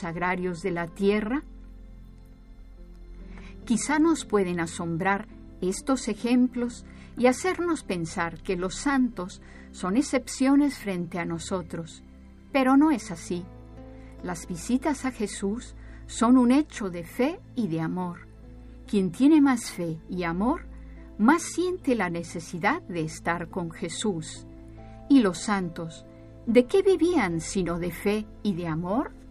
los agrarios de la tierra? Quizá nos pueden asombrar estos ejemplos y hacernos pensar que los santos son excepciones frente a nosotros, pero no es así. Las visitas a Jesús son un hecho de fe y de amor. Quien tiene más fe y amor, más siente la necesidad de estar con Jesús. ¿Y los santos, de qué vivían sino de fe y de amor?